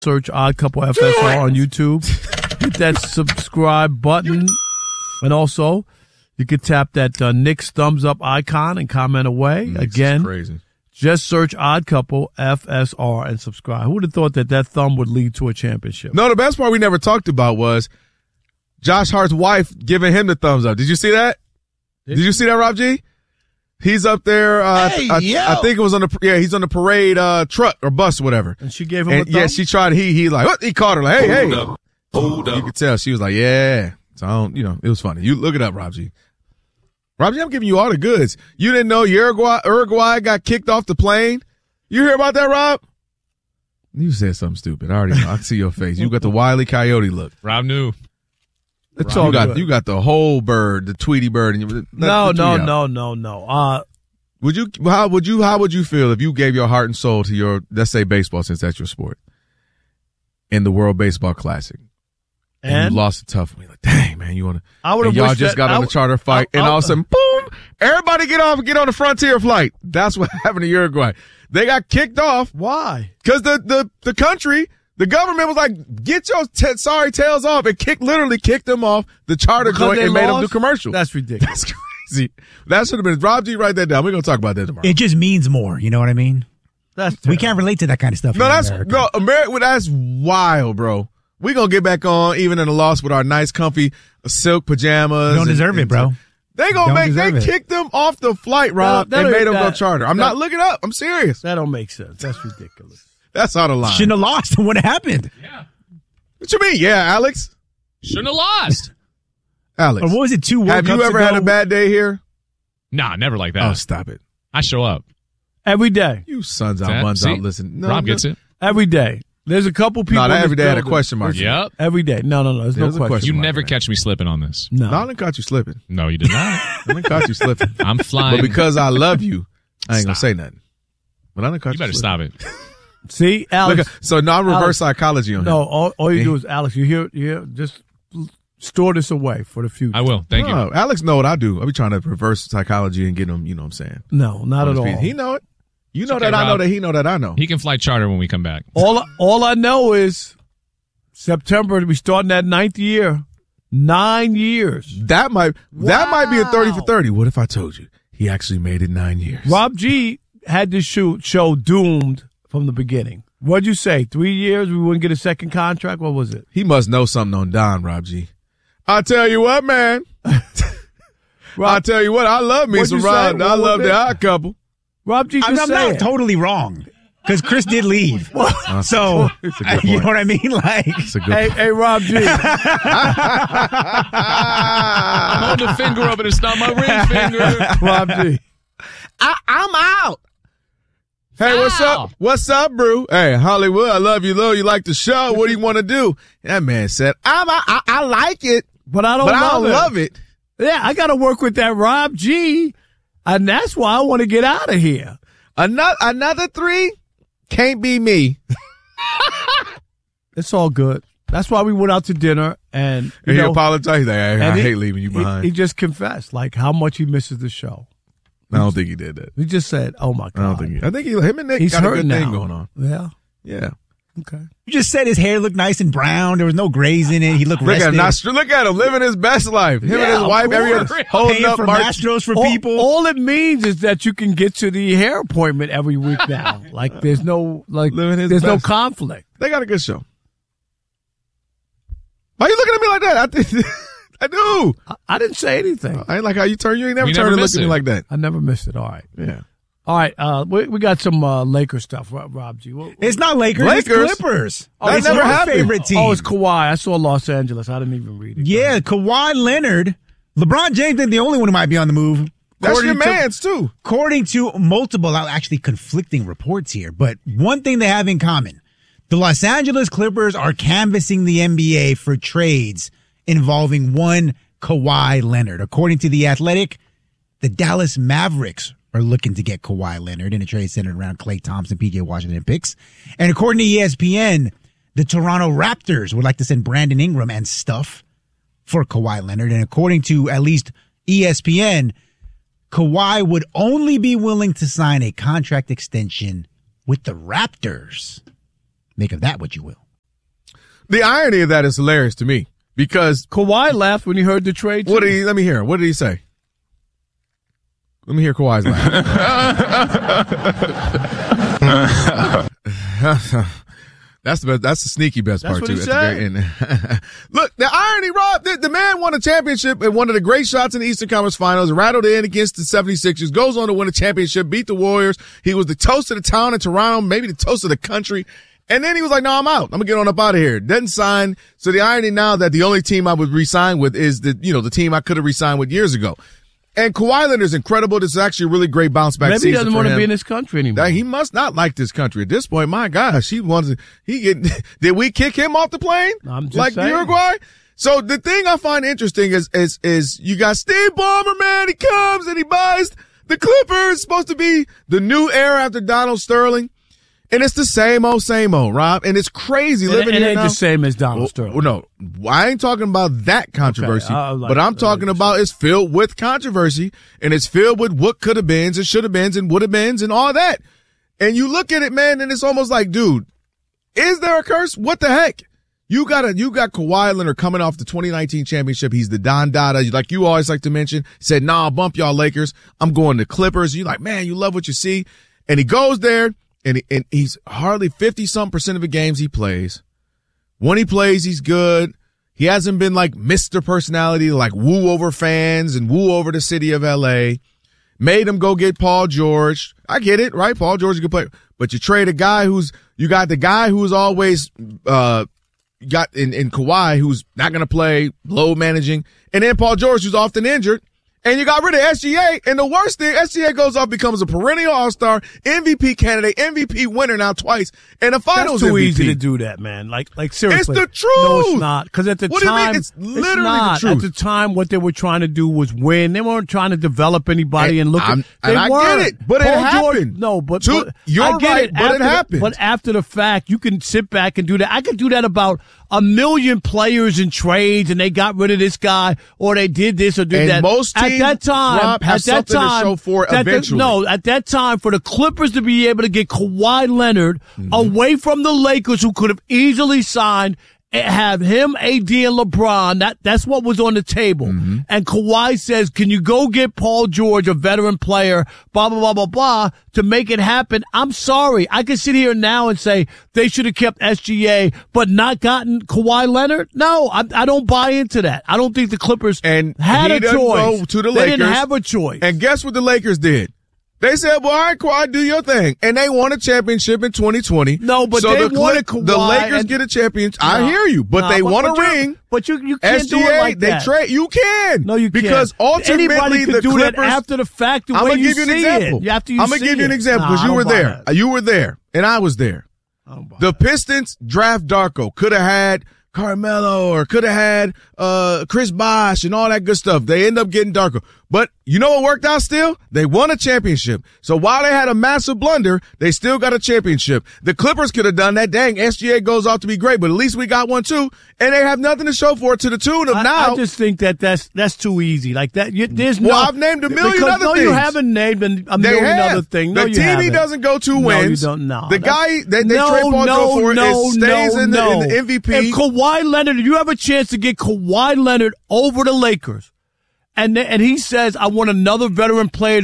Search Odd Couple FSR on YouTube. Hit that subscribe button. And also, you can tap that Nick's thumbs up icon and comment away. Again, crazy. Just search Odd Couple FSR and subscribe. Who would have thought that thumb would lead to a championship? No, the best part we never talked about was Josh Hart's wife giving him the thumbs up. Did you see that? Did you see that, Rob G? He's up there. I think it was he's on the parade truck or bus or whatever. And she gave him a thumb? Yeah, she tried. He caught her like, hey. Hold up. You could tell she was like, yeah. So it was funny. You look it up, Rob G. Rob G, I'm giving you all the goods. You didn't know Uruguay got kicked off the plane? You hear about that, Rob? You said something stupid. I already know. I can see your face. You got the Wile E. Coyote look. Rob knew. It's all good. You got the whole bird, the Tweety bird. And No. How would you feel if you gave your heart and soul to your, let's say baseball, since that's your sport, in the World Baseball Classic? And you lost a tough one. You're like, dang, man, you want to. I would have. Y'all just got on the charter fight, and all of a sudden, boom! Everybody get off and get on the Frontier flight. That's what happened to Uruguay. They got kicked off. Why? Because the country, the government was like, get your sorry tails off, and literally kicked them off the charter joint and made them do commercials. That's ridiculous. That's crazy. That should have been Rob G. Write that down. We're gonna talk about that tomorrow. It just means more. You know what I mean? We can't relate to that kind of stuff. America. That's wild, bro. We gonna get back on even in a loss with our nice, comfy silk pajamas. Don't deserve it, bro. They kicked them off the flight, Rob, and made them go charter. I'm not looking up. I'm serious. That don't make sense. That's ridiculous. That's out of line. Shouldn't have lost. What happened? Yeah. What you mean? Yeah, Alex. Shouldn't have lost. Alex. Or what was it? 2 World Cups Have you ever had a bad day here? Nah, never like that. Oh, stop it. I show up. Every day. You sons out, buns out. Listen. Rob gets it. Every day. There's a couple people. No, every day had a question mark. Yep. Every day. No. There's no question. You never catch me slipping on this. No. I didn't catch you slipping. No, you did not. I didn't catch you slipping. I'm flying. But because I love you, I ain't going to say nothing. But I didn't catch you better slipping. stop it. See, Alex. So now reverse psychology on him. No, all you do is, Alex, you hear, just store this away for the future. I will. Thank you. Alex know what I do. I be trying to reverse psychology and get him, you know what I'm saying? No, not at all. He know it. You know that I know that he know that I know. He can fly charter when we come back. All I know is September, we starting that 9th year. 9 years. That might be a 30 for 30. What if I told you he actually made it 9 years? Rob G had this show doomed from the beginning. What'd you say? 3 years? We wouldn't get a second contract? What was it? He must know something on Don, Rob G. I tell you what, man. I tell you what, I love me some Rod. I love the Odd Couple. Rob G, I'm not totally wrong. Because Chris did leave. So, you know what I mean? Like, hey, Rob G. I'm holding a finger up and it's not my ring finger. Rob G. I'm out. Hey, what's up? What's up, bro? Hey, Hollywood, I love you, Lil. You like the show? What do you want to do? That man said, I like it, but I don't love it. Yeah, I got to work with that Rob G, and that's why I want to get out of here. Another 3 can't be me. It's all good. That's why we went out to dinner, and he apologized. I hate leaving you behind. He just confessed, like, how much he misses the show. I don't think he did that. He just said, "Oh my God!" I think him and Nick got a good thing going on. Yeah. Okay. You just said his hair looked nice and brown. There was no grays in it. He looked rested. Look at him living his best life. Him and his wife, holding up for Astros for people. All it means is that you can get to the hair appointment every week now. Like there's no no conflict. They got a good show. Why are you looking at me like that? I do. I didn't say anything. I ain't like how you turn. You ain't never turned and looked at me like that. I never missed it. All right. Yeah. All right. We got some Lakers stuff, Rob G. It's not Lakers. It's Clippers. That never happened. Favorite team. Oh, it's Kawhi. I saw Los Angeles. I didn't even read it. Yeah, Kawhi Leonard. LeBron James ain't the only one who might be on the move. That's your man's too. According to multiple, actually conflicting reports here, but one thing they have in common: the Los Angeles Clippers are canvassing the NBA for trades involving one Kawhi Leonard. According to The Athletic, the Dallas Mavericks are looking to get Kawhi Leonard in a trade centered around Klay Thompson, PJ Washington picks. And according to ESPN, the Toronto Raptors would like to send Brandon Ingram and stuff for Kawhi Leonard. And according to at least ESPN, Kawhi would only be willing to sign a contract extension with the Raptors. Make of that what you will. The irony of that is hilarious to me because Kawhi laughed when he heard the trade. let me hear. What did he say? Let me hear Kawhi's laugh. That's the best. That's the sneaky best part, too. That's what he said. Look, the irony, Rob, the man won a championship and one of the great shots in the Eastern Conference Finals, rattled in against the 76ers, goes on to win a championship, beat the Warriors. He was the toast of the town in Toronto, maybe the toast of the country. And then he was like, no, I'm out. I'm going to get on up out of here. Doesn't sign. So the irony now that the only team I would re-sign with is the team I could have re-signed with years ago. And Kawhi Leonard is incredible. This is actually a really great bounce back season. Maybe he doesn't want to be in this country anymore. He must not like this country at this point. My gosh, did we kick him off the plane? I'm just like saying. Uruguay? So the thing I find interesting is you got Steve Ballmer, man. He comes and he buys the Clippers. Supposed to be the new era after Donald Sterling. And it's the same old, Rob. And it's crazy living here now. It ain't now. the same as Donald Sterling. Well, no, I ain't talking about that controversy, but I'm talking about it's filled with controversy, and it's filled with what could have beens and should have beens and would have beens and all that. And you look at it, man, and it's almost like, dude, is there a curse? What the heck? You got Kawhi Leonard coming off the 2019 championship. He's the Don Dada, like you always like to mention. Said, nah, I'll bump y'all Lakers. I'm going to Clippers. You like, man, you love what you see. And he goes there. And he's hardly 50-some% of the games he plays. When he plays, he's good. He hasn't been like Mr. Personality, like woo over fans and woo over the city of L.A. Made him go get Paul George. I get it, right? Paul George is a good player. But you trade a guy who's always got in Kawhi, who's not going to play, load managing. And then Paul George, who's often injured. And you got rid of SGA, and the worst thing, SGA goes off, becomes a perennial all-star, MVP candidate, MVP winner now twice, and a finals MVP. That's too easy to do that, man. Like seriously. It's the truth. No, it's not. Because at the what time, do you mean? It's literally not. the truth. At the time, what they were trying to do was win. They weren't trying to develop anybody and look at. And I get it, but it happened. You're I get right, it, but it happened. But after the fact, you can sit back and do that. I could do that about a million players in trades, and they got rid of this guy, or they did this or did that. Most teams, at that time, have something to show for it eventually. At that time, for the Clippers to be able to get Kawhi Leonard away from the Lakers, who could have easily signed, have him, AD, and LeBron. That's what was on the table. And Kawhi says, can you go get Paul George, a veteran player, blah, blah, blah, blah, blah, to make it happen? I'm sorry. I can sit here now and say they should have kept SGA, but not gotten Kawhi Leonard? No, I don't buy into that. I don't think the Clippers had a choice. Go to the Lakers, they didn't have a choice. And guess what the Lakers did? They said, well, all right, Kawhi, do your thing. And they won a championship in 2020. No, but so they wanted Kawhi. The Lakers get a championship. I hear you, but they want a ring. But you can't do it like that. They trade. You can. No, you can't. Because ultimately anybody could the do Clippers. That after the fact, the I'm way gonna give you an example. I'm going to give you an example because you were there. You were there, and I was there. The Pistons draft Darko. Could have had Carmelo or could have had Chris Bosh and all that good stuff. They end up getting Darko. But you know what worked out still? They won a championship. So while they had a massive blunder, they still got a championship. The Clippers could have done that. Dang, SGA goes off to be great, but at least we got one too. And they have nothing to show for it to the tune of now. I just think that's too easy. Like that, there's well, I've named a million other things. No, you haven't named a million other things. No, the TV doesn't go 2 wins. No, you don't. No, the guy they trade Paul George for stays in the MVP. If Kawhi Leonard, if you have a chance to get Kawhi Leonard over the Lakers, and he says, I want another veteran player to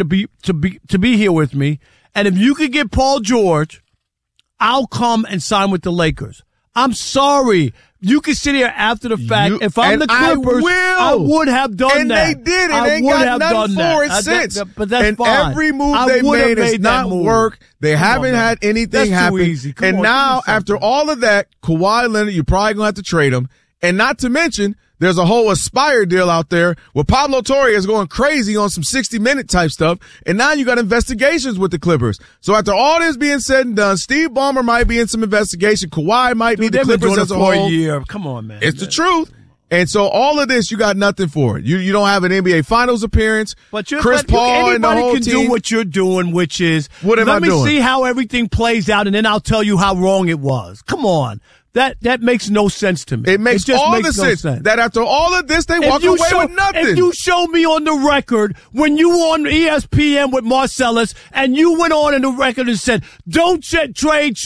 be here with me. And if you could get Paul George, I'll come and sign with the Lakers. I'm sorry. You can sit here after the fact. If I'm the Clippers, I would have done that. And they did, and they got nothing for it since. But that's and fine. Every move they made has not worked. They haven't had anything happen. Too easy. And now, after all of that, Kawhi Leonard, you're probably going to have to trade him. And not to mention, there's a whole Aspire deal out there where Pablo Torre is going crazy on some 60-minute type stuff. And now you got investigations with the Clippers. So after all this being said and done, Steve Ballmer might be in some investigation. Kawhi might be the Clippers as a whole. For a year. Come on, man. It's the truth. And so all of this, you got nothing for it. You don't have an NBA Finals appearance. Chris Paul and the whole anybody team. can do what you're doing, which is what am I doing? Let me see how everything plays out, and then I'll tell you how wrong it was. Come on. That makes no sense to me. It makes just all makes the no sense that after all of this, they walk away with nothing. If you show me on the record when you were on ESPN with Marcellus and you went on in the record and said, don't trade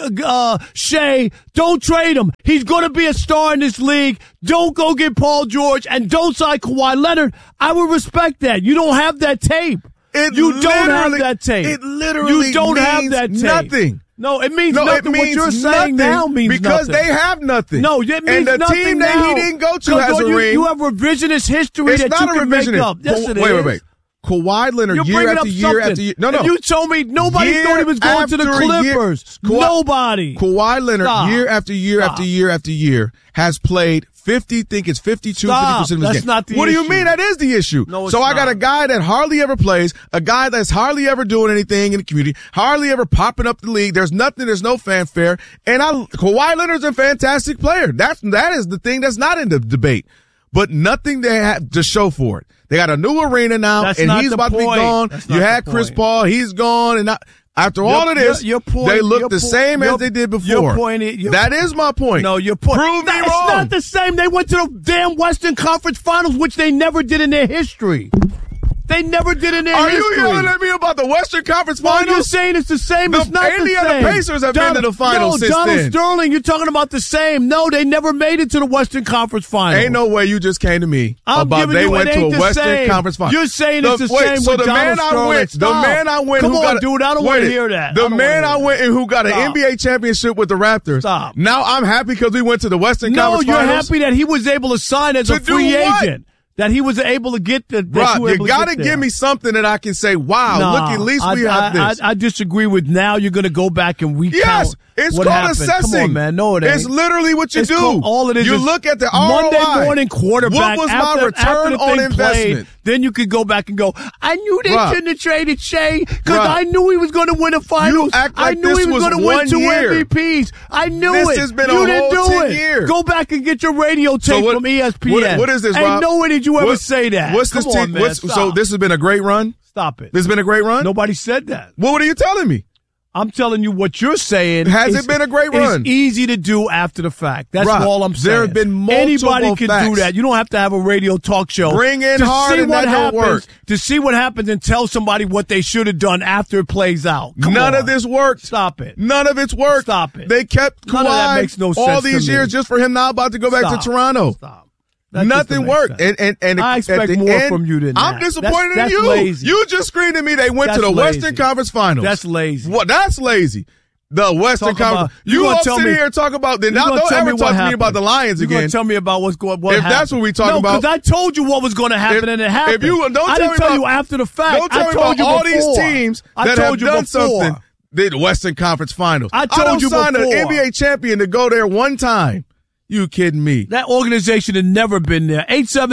Shea, don't trade him. He's going to be a star in this league. Don't go get Paul George and don't sign Kawhi Leonard. I would respect that. You don't have that tape. You don't have that tape. It literally you don't means have that tape. Nothing. No, it means nothing. What you're saying now means because nothing. they have nothing. No, it means and the nothing team now. that he didn't go to has a ring. You have revisionist history it's that not you a can revisionist. make up. Yes, it is. Wait. Kawhi Leonard, You're year bringing after up year something. after year. No. You told me nobody thought he was going to the Clippers. Nobody. Kawhi Leonard, year after year after year after year, has played 52, 50% of his That's game. not the What issue. do you mean? That is the issue. No, it's so I got not. a guy that hardly ever plays, a guy that's hardly ever doing anything in the community, hardly ever popping up the league. There's nothing. There's no fanfare. And Kawhi Leonard's a fantastic player. That is the thing that's not in the debate. But nothing they have to show for it. They got a new arena now, That's and not he's the about to be point. gone. That's You not had the Chris point. Paul. He's gone. And after all of this, your point, they look the point, same as they did before. Your point is, that is my point. No, your point. Prove me wrong. It's not the same. They went to the damn Western Conference Finals, which they never did in their history. They never did in their Are history. you yelling at me about the Western Conference Well, Finals? you're saying it's the same. It's not the Indiana same. Pacers have been to the finals since Donald then. Sterling, you're talking about the same. No, they never made it to the Western Conference Finals. Ain't no way you just came to me I'm about giving they you, went it to ain't a the Western same. Conference Finals. You're saying it's the wait, same so with the man Donald I Sterling. went, Stop. the man I went Come who on, got dude, I don't want to hear that. The man I went and who got an Stop. NBA championship with the Raptors. Stop. Now I'm happy because we went to the Western No, Conference you're Finals. happy that he was able to sign as To a do free what? agent. That he was able to get the. Rob, you got to give me something that I can say, wow, No, look, at least we have this. I disagree with now you're going to go back and recount Yes, it's what called happened. assessing. Come on, man. No, it ain't. It's literally what you It's do. called- all it is you is look at the Monday ROI. morning quarterback. What was after, my return after the on thing investment? Played, then you could go back and go, I knew they Rob, shouldn't have traded Shea because Rob, I knew he was going to win a finals. act like I knew this he was was going to win 1 2 year. MVPs. I knew This it. has been you a didn't whole do 10 it. years. Go back and get your radio tape what- from ESPN. what is this, Ain't Rob? no way did you ever What- say that. What's Come this on, team? man. So Stop. this has been a great run? Stop it. This has been a great run? Nobody said that. What are you telling me? I'm telling you what you're saying. Has it been a great run? It's easy to do after the fact. That's Rob, all I'm saying. there have been multiple Anybody can facts. do that. You don't have to have a radio talk show. Bring in to Harden, see what that don't happens, work. To see what happens and tell somebody what they should have done after it plays out. Come None on. of this worked. Stop it. None of it's worked. Stop it. They kept None of that Kawhi makes no all sense to these me. years just for him now about to go back Stop. to Toronto. Stop. That just Nothing don't make worked. sense. And I at expect the more end, from you than I'm that. disappointed That's in you. lazy. You just screamed at me they went to That's the lazy. Western Conference Finals. That's lazy. What? That's lazy. The Western Talk Conference. about- You gonna all tell sit me- here and talk about. Then You're now gonna don't tell ever me talk what to me happened. about the Lions You're again. gonna tell me about what If happened. that's what we talking about. because I told you what was going to happen, If- and it happened. if you- don't I tell didn't me tell about- you after the fact. Don't tell I me told about you all before. these teams I that told have you done before. something. The Western Conference Finals. I told don't you sign an before. NBA champion to go there one time. You kidding me? That organization had never been there.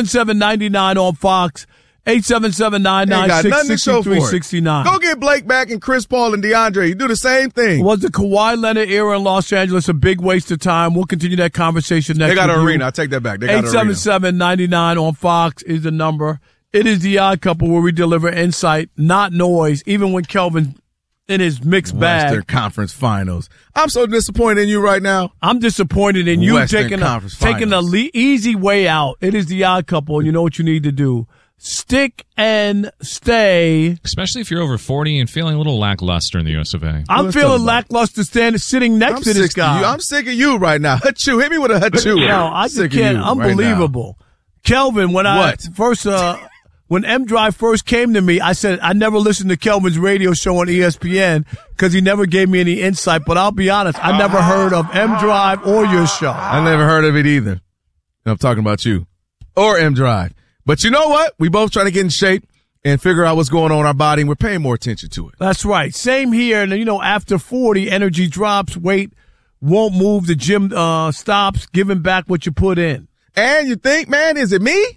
877-99 on Fox. Ain't got nothing to show for it. 877-996-6369. Go get Blake back and Chris Paul and DeAndre. You do the same thing. Was the Kawhi Leonard era in Los Angeles a big waste of time? We'll continue that conversation next They got with an you. arena. I take that back. They got an arena. 877-99 on Fox is the number. It is the Odd Couple where we deliver insight, not noise, even when Kelvin in his mixed Western bag. Conference Finals. I'm so disappointed in you right now. I'm disappointed in you Western taking Conference the Finals. easy way out. It is the Odd Couple, and you know what you need to do. Stick and stay. Especially if you're over 40 and feeling a little lackluster in the US of A. I'm Let's feeling talk about lackluster sitting next I'm to this sick guy. of you. I'm sick of you right now. Hachu. Hit me with a hachu. No, I just Sick of can't. you right Unbelievable. Kelvin, when I What? first, when M Drive first came to me, I said I never listened to Kelvin's radio show on ESPN because he never gave me any insight. But I'll be honest, I never heard of M Drive or your show. I never heard of it either. And I'm talking about you or M Drive. But you know what? We both trying to get in shape and figure out what's going on in our body, and we're paying more attention to it. That's right. Same here. And, you know, after 40, energy drops, weight won't move, the gym stops, giving back what you put in. And you think, man, is it me?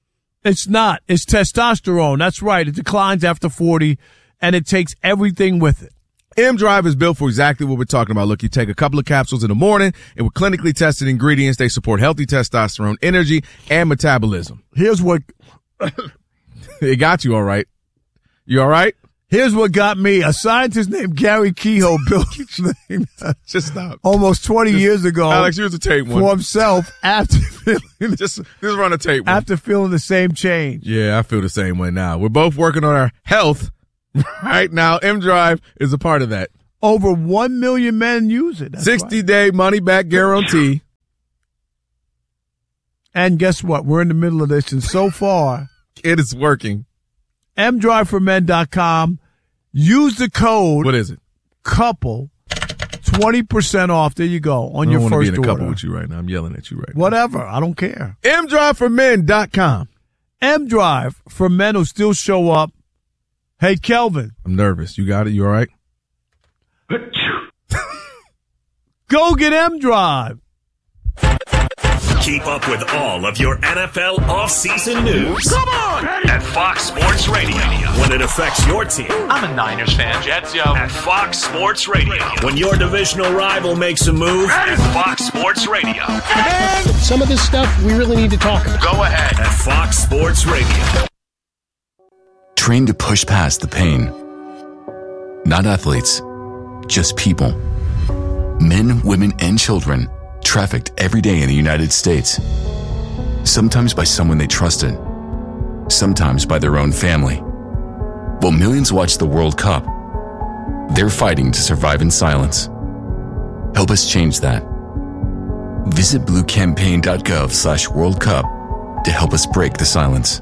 It's not. It's testosterone. That's right. It declines after 40, and it takes everything with it. M-Drive is built for exactly what we're talking about. Look, you take a couple of capsules in the morning, and with clinically tested ingredients, they support healthy testosterone, energy, and metabolism. Here's what It got you all right. You all right? Here's what got me. A scientist named Gary Kehoe built his name Just stop. almost 20 years ago Alex, here's a tape one. for himself after feeling, Just run a tape one. after feeling the same change. Yeah, I feel the same way now. We're both working on our health right now. M-Drive is a part of that. Over 1 million men use it. That's 60-day money-back guarantee. And guess what? We're in the middle of this, and so far, It is working. mdriveformen.com. Use the code What is it? COUPLE, 20% off. There you go on I your don't want to be first in a order. couple with you right now. I'm yelling at you right now. Whatever, I don't care. mdriveformen.com. M-Drive for men who still show up. Hey, Kelvin, I'm nervous. You got it? You all right? go get M-Drive. Keep up with all of your NFL offseason news. Come on! At Fox Sports Radio. When it affects your team. I'm a Niners fan, Jets, yo. At Fox Sports Radio. When your divisional rival makes a move. At Fox Sports Radio. Some of this stuff we really need to talk about. Go ahead. At Fox Sports Radio. Trained to push past the pain. Not athletes, just people. Men, women, and children trafficked every day in the United States. Sometimes by someone they trusted. Sometimes by their own family. While millions watch the World Cup, they're fighting to survive in silence. Help us change that. Visit bluecampaign.gov/World Cup to help us break the silence.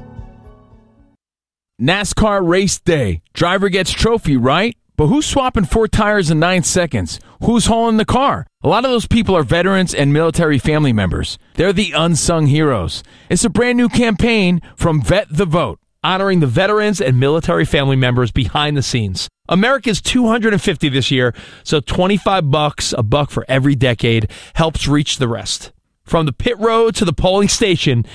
NASCAR race day. Driver gets trophy, right? But who's swapping 4 tires in 9 seconds? Who's hauling the car? A lot of those people are veterans and military family members. They're the unsung heroes. It's a brand new campaign from Vet the Vote, honoring the veterans and military family members behind the scenes. America's 250 this year, so $25, a buck for every decade, helps reach the rest. From the pit road to the polling station,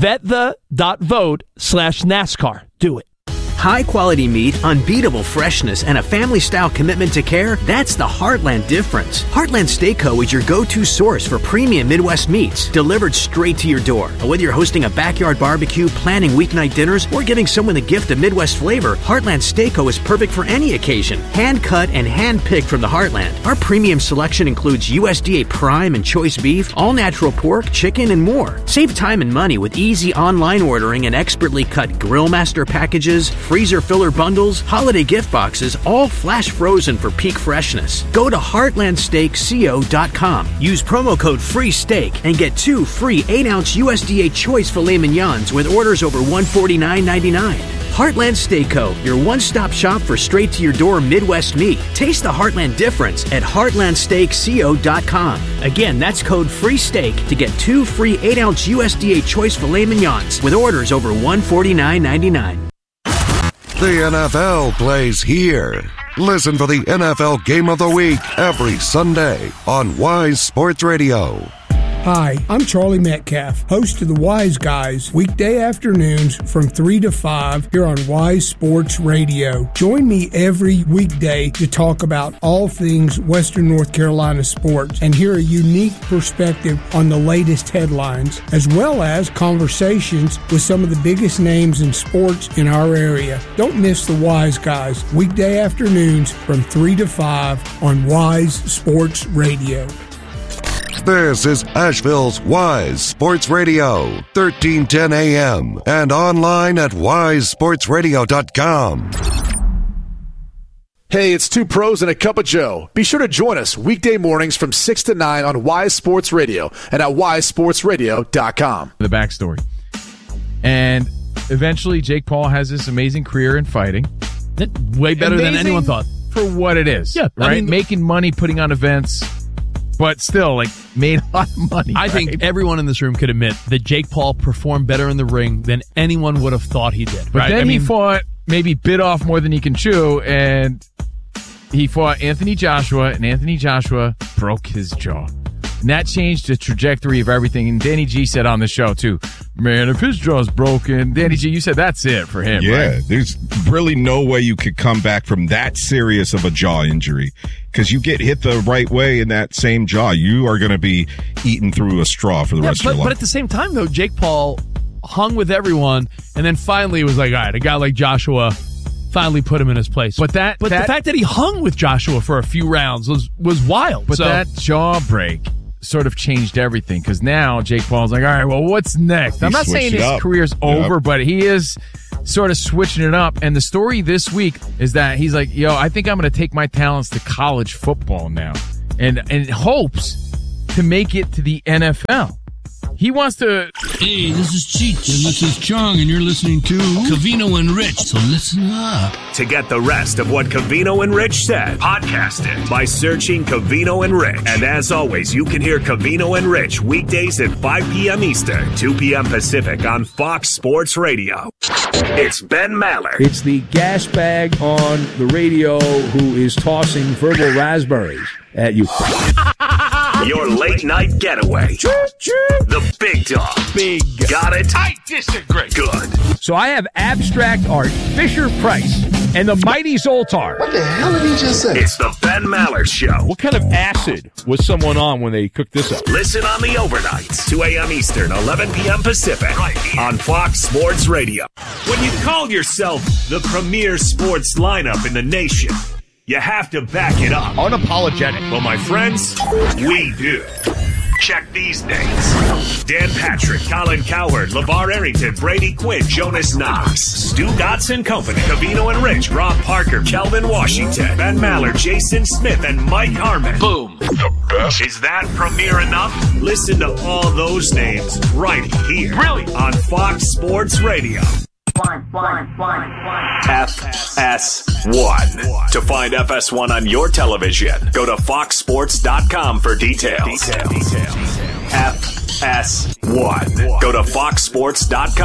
VetThe.vote/NASCAR. Do it. High-quality meat, unbeatable freshness, and a family-style commitment to care, that's the Heartland difference. Heartland Steak Co. is your go-to source for premium Midwest meats, delivered straight to your door. Whether you're hosting a backyard barbecue, planning weeknight dinners, or giving someone the gift of Midwest flavor, Heartland Steak Co. is perfect for any occasion. Hand-cut and hand-picked from the Heartland. Our premium selection includes USDA prime and choice beef, all-natural pork, chicken, and more. Save time and money with easy online ordering and expertly cut Grill Master packages, freezer filler bundles, holiday gift boxes, all flash frozen for peak freshness. Go to heartlandsteakco.com. Use promo code FREESTEAK and get 2 free 8-ounce USDA choice filet mignons with orders over $149.99. Heartland Steak Co., your one-stop shop for straight-to-your-door Midwest meat. Taste the Heartland difference at heartlandsteakco.com. Again, that's code FREESTEAK to get 2 free 8-ounce USDA choice filet mignons with orders over $149.99. The NFL plays here. Listen for the NFL Game of the Week every Sunday on Wise Sports Radio. Hi, I'm Charlie Metcalf, host of the Wise Guys, weekday afternoons from 3 to 5 here on Wise Sports Radio. Join me every weekday to talk about all things Western North Carolina sports and hear a unique perspective on the latest headlines, as well as conversations with some of the biggest names in sports in our area. Don't miss the Wise Guys, weekday afternoons from 3 to 5 on Wise Sports Radio. This is Asheville's Wise Sports Radio, 1310 AM, and online at wisesportsradio.com. Hey, it's 2 pros and a cup of Joe. Be sure to join us weekday mornings from 6 to 9 on Wise Sports Radio and at wisesportsradio.com. The backstory. And eventually Jake Paul has this amazing career in fighting. Way better than anyone thought. For what it is. Yeah, right? I mean, making money, putting on events, but still, like, made a lot of money. I think everyone in this room could admit that Jake Paul performed better in the ring than anyone would have thought he did. But right? then he fought, maybe bit off more than he can chew, and he fought Anthony Joshua, and Anthony Joshua broke his jaw. And that changed the trajectory of everything. And Danny G said on the show, too, man, if his jaw's broken, Danny G, you said that's it for him, yeah, right? There's really no way you could come back from that serious of a jaw injury. Because you get hit the right way in that same jaw, you are going to be eaten through a straw for the rest of your life. But at the same time, though, Jake Paul hung with everyone, and then finally was like, all right, a guy like Joshua finally put him in his place. But the fact that he hung with Joshua for a few rounds was wild. But that jaw break sort of changed everything, because now Jake Paul's like, all right, well, what's next? I'm not saying his career's over, but he is sort of switching it up. And the story this week is that he's like, yo, I think I'm going to take my talents to college football now, and hopes to make it to the NFL. He wants to... Hey, this is Cheech, and this is Chong, and you're listening to Covino and Rich, so listen up. To get the rest of what Covino and Rich said, podcast it by searching Covino and Rich. And as always, you can hear Covino and Rich weekdays at 5 p.m. Eastern, 2 p.m. Pacific on Fox Sports Radio. It's Ben Maller. It's the gas bag on the radio who is tossing verbal raspberries at you. Your late night getaway. The big dog. Big. Got it? I disagree. Good. So I have abstract art, Fisher-Price, and the mighty Zoltar. What the hell did he just say? It's the Ben Maller Show. What kind of acid was someone on when they cooked this up? Listen on the overnights, 2 a.m. Eastern, 11 p.m. Pacific, right here on Fox Sports Radio. When you call yourself the premier sports lineup in the nation, you have to back it up. Unapologetic. Well, my friends, we do. Check these names: Dan Patrick, Colin Cowherd, LeVar Arrington, Brady Quinn, Jonas Knox, Stu Dotson Company, Covino and Rich, Rob Parker, Kelvin Washington, Ben Maller, Jason Smith, and Mike Harmon. Boom. The best. Is that premier enough? Listen to all those names right here. Really? On Fox Sports Radio. FS1. To find FS1 on your television, go to foxsports.com for details. FS1. Go to foxsports.com.